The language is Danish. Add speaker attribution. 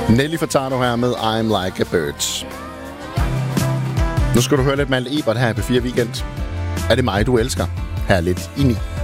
Speaker 1: Nelly Furtado her med I'm Like a Bird. Nu skal du høre lidt Malte Ebert her på 4 Weekend. Er det mig, du elsker? Her lidt i 9.